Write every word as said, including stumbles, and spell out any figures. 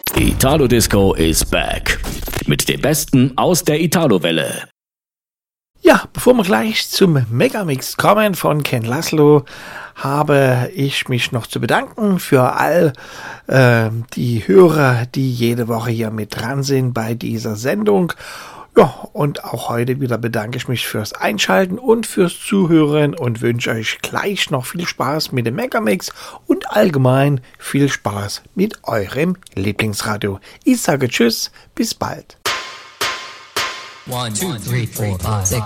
Italo Disco is back. Mit dem Besten aus der Italo-Welle. Ja, bevor wir gleich zum Megamix kommen von Ken Laszlo, habe ich mich noch zu bedanken für all äh, die Hörer, die jede Woche hier mit dran sind bei dieser Sendung. Ja, und auch heute wieder bedanke ich mich fürs Einschalten und fürs Zuhören und wünsche euch gleich noch viel Spaß mit dem Megamix und allgemein viel Spaß mit eurem Lieblingsradio. Ich sage Tschüss, bis bald. One, two, three, four, five, six.